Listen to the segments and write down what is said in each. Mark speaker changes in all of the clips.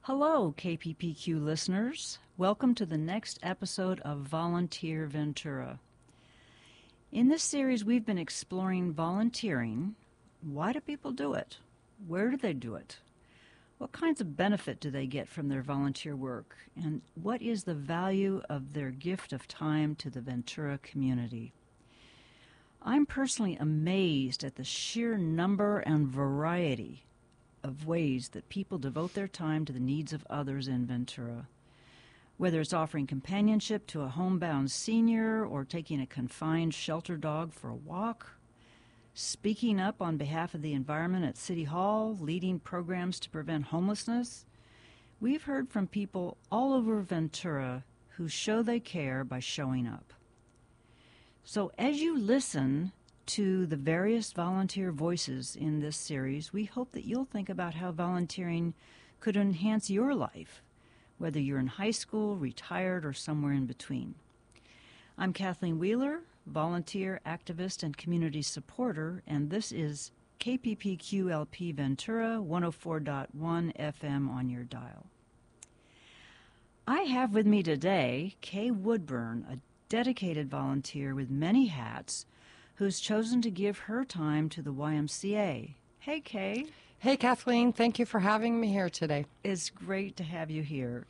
Speaker 1: Hello, KPPQ listeners. Welcome to the next episode of Volunteer Ventura. In this series, we've been exploring volunteering. Why do people do it? Where do they do it? What kinds of benefit do they get from their volunteer work? And what is the value of their gift of time to the Ventura community? I'm personally amazed at the sheer number and variety of ways that people devote their time to the needs of others in Ventura. Whether it's offering companionship to a homebound senior or taking a confined shelter dog for a walk, speaking up on behalf of the environment at City Hall, leading programs to prevent homelessness, we've heard from people all over Ventura who show they care by showing up. So as you listen to the various volunteer voices in this series, we hope that you'll think about how volunteering could enhance your life, whether you're in high school, retired, or somewhere in between. I'm Kathleen Wheeler, volunteer, activist, and community supporter, and this is KPPQ-LP Ventura 104.1 FM on your dial. I have with me today Kay Woodburn, a dedicated volunteer with many hats who's chosen to give her time to the YMCA. Hey, Kay.
Speaker 2: Hey, Kathleen. Thank you for having me here today.
Speaker 1: It's great to have you here.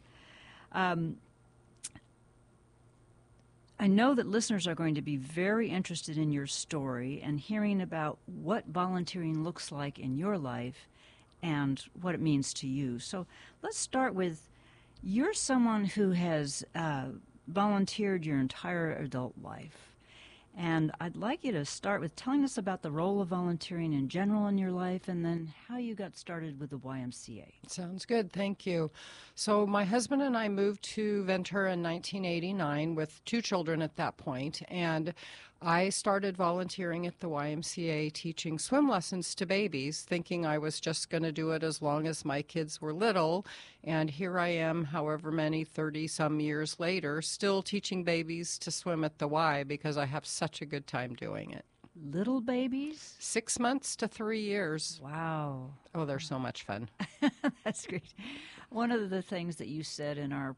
Speaker 1: I know that listeners are going to be very interested in your story and hearing about what volunteering looks like in your life and what it means to you. So let's start with, you're someone who has volunteered your entire adult life. And I'd like you to start with telling us about the role of volunteering in general in your life and then how you got started with the YMCA.
Speaker 2: Sounds good. Thank you. So my husband and I moved to Ventura in 1989 with 2 children at that point, and I started volunteering at the YMCA teaching swim lessons to babies, thinking I was just going to do it as long as my kids were little. And here I am, however many, 30-some years later, still teaching babies to swim at the Y because I have such a good time doing it.
Speaker 1: Little babies?
Speaker 2: 6 months to 3 years.
Speaker 1: Wow.
Speaker 2: Oh, they're so much fun.
Speaker 1: That's great. One of the things that you said in our